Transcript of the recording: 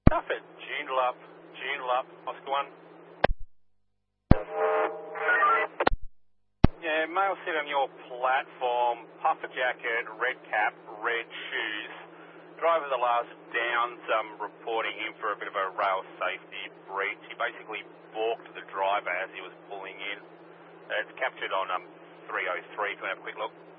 Duffet, Joondalup, Oscar 1. Yeah, male sit on your platform, puffer jacket, red cap, red shoes. Driver of the last Downs reporting him for a bit of a rail safety breach. He basically balked the driver as he was pulling in. It's captured on 303. Can we have a quick look?